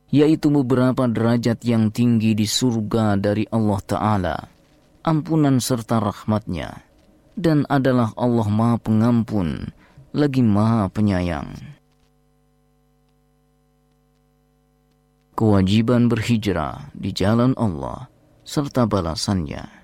yaitu beberapa derajat yang tinggi di surga dari Allah Ta'ala, ampunan serta rahmatnya, dan adalah Allah Maha Pengampun, lagi Maha Penyayang. Kewajiban berhijrah di jalan Allah serta balasannya.